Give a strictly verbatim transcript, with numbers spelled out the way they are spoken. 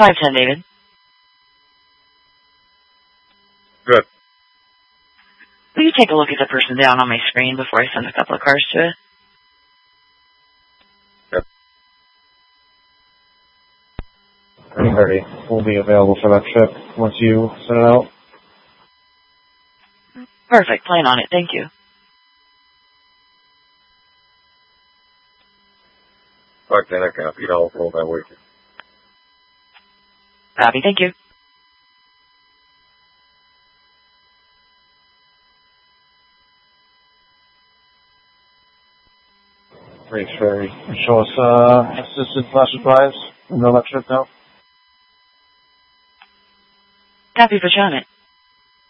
five ten, David. Good. Will you take a look at the person down on my screen before I send a couple of cars to it? Yep. three thirty will be available for that trip once you send it out. Perfect. Plan on it. Thank you. five ten, I copy. I'll hold that with you. Copy. Thank you. Great Ferry. Show us uh, assisted flash supplies. Know that trip now. Copy for John it.